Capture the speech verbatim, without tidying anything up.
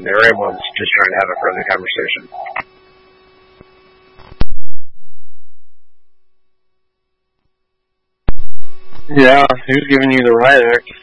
they were able to just try to have a further conversation. Yeah, who's giving you the riot act?